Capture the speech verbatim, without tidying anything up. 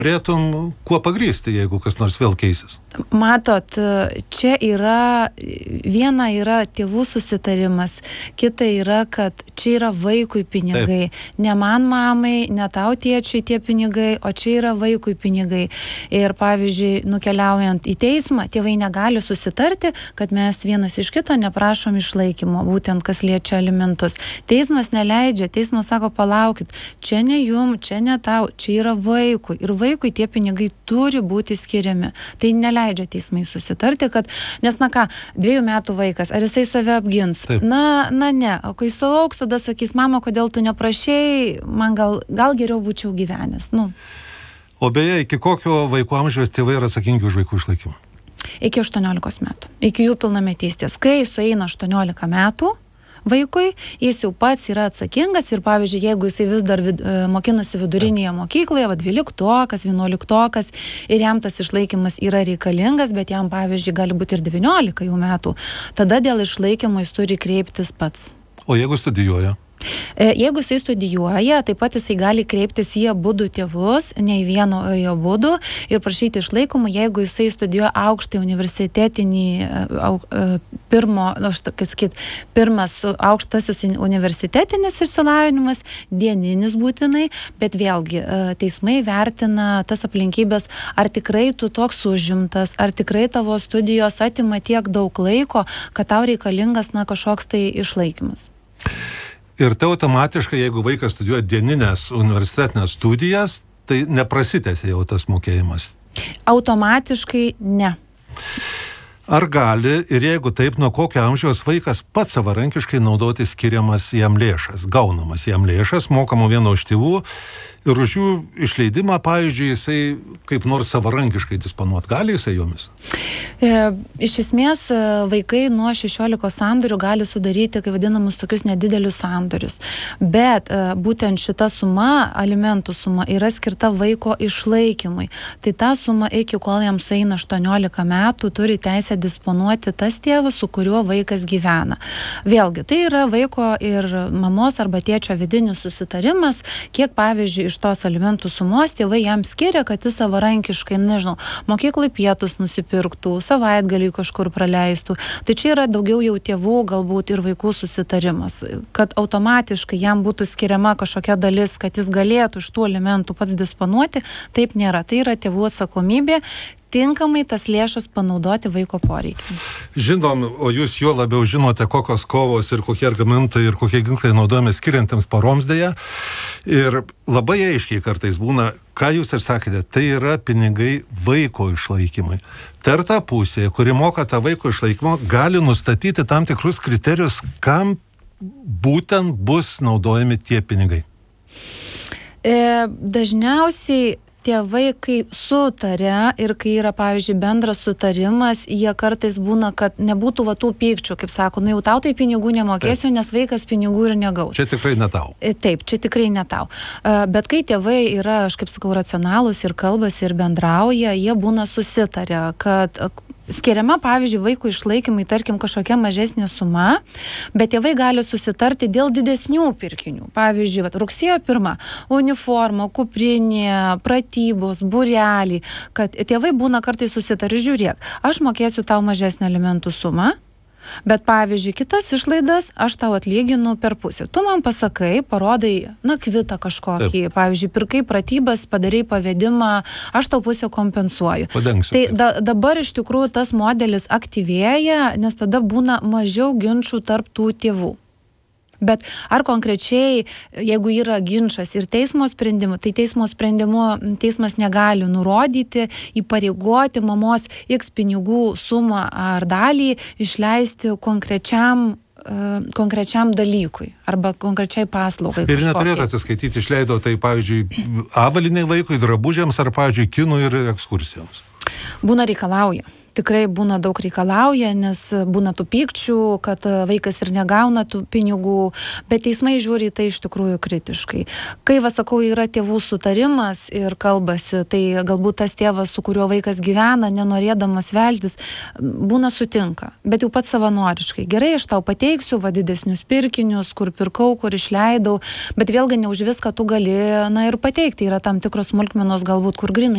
Turėtum kuo pagrįsti, jeigu kas nors vėl keisis? Matot, čia yra, viena yra tėvų susitarimas, kita yra, kad čia yra vaikui pinigai. Taip. Ne man mamai, ne tau tėčiui tie pinigai, o čia yra vaikui pinigai. Ir pavyzdžiui, nukeliaujant į teismą, tėvai negali susitarti, kad mes vienas iš kito neprašom išlaikymo, būtent kas liečia alimentus. Teismas neleidžia, teismas sako, palaukit, čia ne jum, čia ne tau, čia yra vaikui. Ir vaikui tie pinigai turi būti skiriami. Tai neleidžia teismai susitarti, kad, nes na ką, dviejų metų vaikas, ar jisai save apgins? Taip. Na, na ne, o kai sulauks, tada sakys, mama, kodėl tu neprašei, man gal, gal geriau būčiau gyvenęs. Nu. O beje, iki kokio vaikų amžiaus tėvai yra atsakingi už vaikų išlaikymą? Iki aštuoniolikos metų. Iki jų pilnametystės. Kai sueina aštuoniolika metų, vaikui, jis jau pats yra atsakingas ir, pavyzdžiui, jeigu jisai vis dar vid, mokinasi vidurinėje mokykloje, va dvyliktokas, vienuoliktokas ir jam tas išlaikymas yra reikalingas, bet jam, pavyzdžiui, gali būti ir devyniolika jau metų, tada dėl išlaikymo jis turi kreiptis pats. O jeigu studijuoja? Jeigu jisai studijuoja, taip pat jisai gali kreiptis į abudu tėvus, ne į vieno, o į abudu ir prašyti išlaikymą, jeigu jisai studijuoja aukštąjį universitetinį, au, pirmo, aš kaip sakyt, pirmas aukštasis universitetinis išsilavinimas, dieninis būtinai, bet vėlgi teismai vertina tas aplinkybės, ar tikrai tu toks užimtas, ar tikrai tavo studijos atima tiek daug laiko, kad tau reikalingas na kažkoks tai išlaikymas. Ir tai automatiškai, jeigu vaikas studijuoja dieninės universitetinės studijas, tai neprasitęsia jau tas mokėjimas? Automatiškai ne. Ar gali ir jeigu taip, nuo kokio amžiaus vaikas pats savarankiškai naudoti skiriamas jam lėšas, gaunamas jam lėšas, mokamų vieno iš tėvų ir už jų išleidimą, pavyzdžiui, jisai kaip nors savarankiškai disponuot gali jisai jomis? E, iš esmės, vaikai nuo šešiolikos sandorių gali sudaryti, kaip vadinamus, tokius nedidelius sandorius. Bet e, būtent šita suma, alimentų suma, yra skirta vaiko išlaikymui. Tai ta suma iki kol jam sueina aštuoniolika metų turi teisę disponuoti tas tėvas, su kuriuo vaikas gyvena. Vėlgi, tai yra vaiko ir mamos arba tėčio vidinis susitarimas, kiek, pavyzdžiui, iš tos alimentų sumos tėvai jam skiria, kad jis savarankiškai, nežinau, mokyklai pietus nusipirktų, savaitgalį kažkur praleistų. Tai čia yra daugiau jau tėvų, galbūt ir vaikų susitarimas, kad automatiškai jam būtų skiriama kažkokia dalis, kad jis galėtų iš tų alimentų pats disponuoti, taip nėra. Tai yra tėvų atsakomybė tinkamai tas lėšas panaudoti vaiko poreikiai. Žinom, o jūs juo labiau žinote, kokios kovos ir kokie argumentai ir kokie ginklai naudojami skiriantiems poroms dėja. Ir labai aiškiai kartais būna, ką jūs ir sakėte, tai yra pinigai vaiko išlaikymui. Tarta pusė, kuri moka tą vaiko išlaikymą, gali nustatyti tam tikrus kriterijus, kam būtent bus naudojami tie pinigai. E, dažniausiai tėvai, kai sutarė ir kai yra, pavyzdžiui, bendras sutarimas, jie kartais būna, kad nebūtų va tų pykčių, kaip sako, nu jau tau tai pinigų nemokėsiu, taip, nes vaikas pinigų ir negaus. Čia tikrai ne tau. Taip, čia tikrai ne tau. Bet kai tėvai yra, aš kaip sakau, racionalūs ir kalbasi ir bendrauja, jie būna susitarę, kad skiriama, pavyzdžiui, vaiko išlaikymai, tarkim, kažkokia mažesnė suma, bet tėvai gali susitarti dėl didesnių pirkinių. Pavyzdžiui, vat, rugsėjo pirmą uniforma, kuprinė, pratybos, būreliai, kad tėvai būna kartais susitarę, žiūrėk, aš mokėsiu tau mažesnę alimentų sumą, bet, pavyzdžiui, kitas išlaidas aš tau atlyginu per pusę. Tu man pasakai, parodai, na, kvitą kažkokį, taip, pavyzdžiui, pirkai pratybas, padarai pavedimą, aš tau pusę kompensuoju. Padengsiu. Tai da, dabar iš tikrųjų tas modelis aktyvėja, nes tada būna mažiau ginčų tarp tų tėvų. Bet ar konkrečiai, jeigu yra ginčas ir teismo sprendimu, tai teismo sprendimu teismas negali nurodyti, įpareigoti mamos X pinigų sumą ar dalį išleisti konkrečiam konkrečiam dalykui arba konkrečiai paslaugai. Ir neturėtų atsiskaityti, išleido tai, pavyzdžiui, avaliniai vaikui, drabužiams ar, pavyzdžiui, kinų ir ekskursijoms. Būna reikalauja. Tikrai būna daug reikalauja, nes būna tų pykčių, kad vaikas ir negauna tų pinigų, bet teismai žiūri į tai iš tikrųjų kritiškai. Kai, va, sakau, yra tėvų sutarimas ir kalbasi, tai galbūt tas tėvas, su kuriuo vaikas gyvena, nenorėdamas veltis, būna sutinka, bet jau pats savanoriškai. Gerai, aš tau pateiksiu, va, didesnius pirkinius, kur pirkau, kur išleidau, bet vėlgi ne už viską tu gali, na, ir pateikti. Yra tam tikros smulkmenos galbūt, kur grinai